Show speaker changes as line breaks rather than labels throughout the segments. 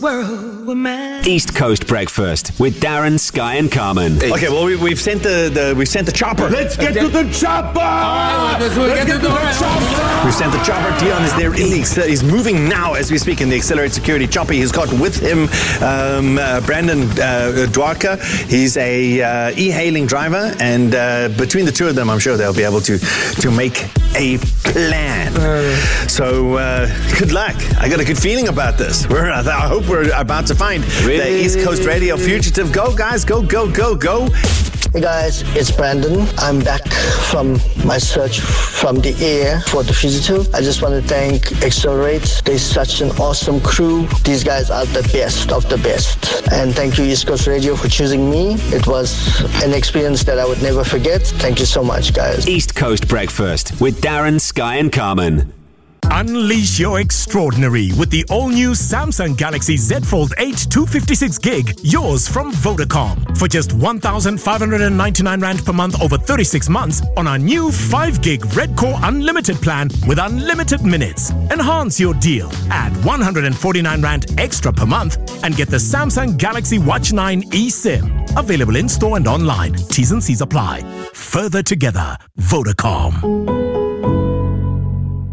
world were mine.
East Coast Breakfast with Darren, Sky and Carmen.
Okay, well, we've sent the chopper.
Let's get to the chopper!
Let's get to the chopper! We've sent the chopper. Dion is there in the he's moving now as we speak in the Accelerate Security chopper. He's got with him Brandon Dwarka. He's a e-hailing driver, and between the two of them, I'm sure they'll be able to make a plan. So good luck. I got a good feeling about this. I hope we're about to find the East Coast Radio fugitive. Go, guys. Go, go, go, go.
Hey guys, it's Brandon. I'm back from my search from the air for the fugitive. I just want to thank Accelerate. They're such an awesome crew. These guys are the best of the best. And thank you, East Coast Radio, for choosing me. It was an experience that I would never forget. Thank you so much, guys.
East Coast Breakfast with Darren, Sky and Carmen.
Unleash your extraordinary with the all-new Samsung Galaxy Z Fold 8 256 gig, yours from Vodacom. For just 1,599 Rand per month over 36 months on our new 5 gig Red Core Unlimited plan with unlimited minutes. Enhance your deal. Add 149 Rand extra per month and get the Samsung Galaxy Watch 9 eSIM. Available in-store and online. T's and C's apply. Further together, Vodacom.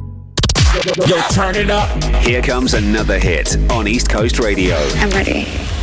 Yo, turn it up.
Here comes another hit on East Coast Radio.
I'm ready.